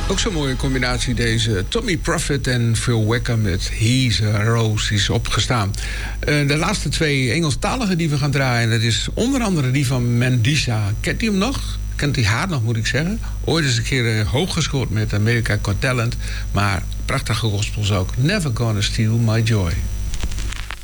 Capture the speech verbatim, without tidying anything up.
Ook zo'n mooie combinatie deze. Tommy Prophet en Phil Wickham met He's a Rose is opgestaan. Uh, de laatste twee Engelstaligen die we gaan draaien... dat is onder andere die van Mandisa. Kent u hem nog? Kent u haar nog, moet ik zeggen? Ooit eens een keer uh, hoog gescoord met America Got Talent. Maar prachtige gospels ook. Never Gonna Steal My Joy.